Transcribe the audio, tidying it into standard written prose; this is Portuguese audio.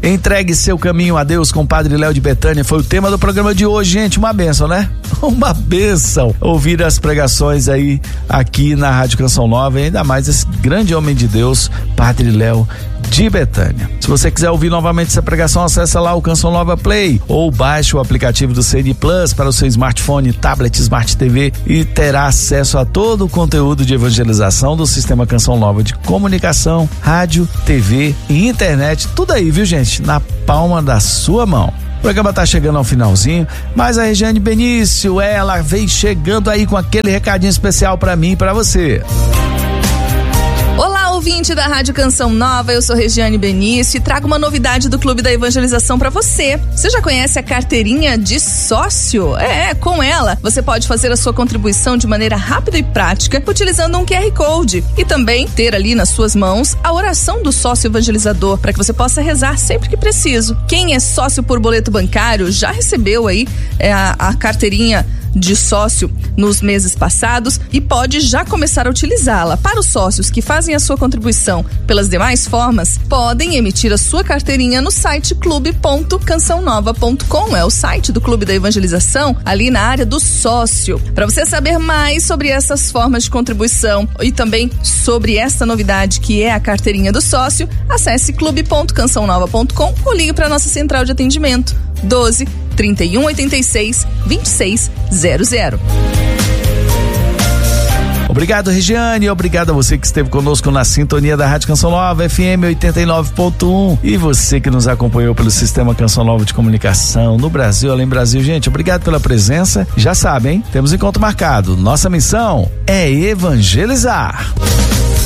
Entregue seu caminho a Deus com o Padre Léo de Betânia foi o tema do programa de hoje, gente. Uma bênção, né? Uma bênção ouvir as pregações aí aqui na Rádio Canção Nova, e ainda mais esse grande homem de Deus, Padre Léo de Betânia. Se você quiser ouvir novamente essa pregação, acessa lá o Canção Nova Play ou baixe o aplicativo do CN Plus para o seu smartphone, tablet, Smart TV e terá acesso a todo o conteúdo de evangelização do Sistema Canção Nova de comunicação, rádio, TV e internet, tudo aí, viu, gente? Na palma da sua mão. O programa tá chegando ao finalzinho, mas a Regiane Benício, ela vem chegando aí com aquele recadinho especial para mim e para você. Olá, ouvinte da Rádio Canção Nova, eu sou Regiane Benício e trago uma novidade do Clube da Evangelização para você. Você já conhece a carteirinha de sócio? Com ela você pode fazer a sua contribuição de maneira rápida e prática, utilizando um QR Code e também ter ali nas suas mãos a oração do sócio evangelizador, para que você possa rezar sempre que preciso. Quem é sócio por boleto bancário já recebeu aí a carteirinha de sócio nos meses passados e pode já começar a utilizá-la. Para os sócios que fazem a sua contribuição pelas demais formas, podem emitir a sua carteirinha no site clube.cançãonova.com, é o site do Clube da Evangelização, ali na área do sócio. Para você saber mais sobre essas formas de contribuição e também sobre essa novidade que é a carteirinha do sócio, acesse clube.cançãonova.com ou ligue para a nossa central de atendimento 12 31 86 26 00. Obrigado, Regiane, obrigado a você que esteve conosco na sintonia da Rádio Canção Nova, FM 89.1, e você que nos acompanhou pelo Sistema Canção Nova de Comunicação no Brasil, além do Brasil. Gente, obrigado pela presença. Já sabem, temos encontro marcado. Nossa missão é evangelizar.